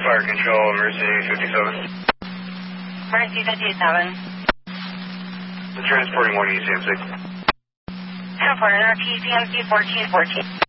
fire control, Mercy 57. Mercy 57. Transporting 1 ECMC. Transport NRP CMC 1414.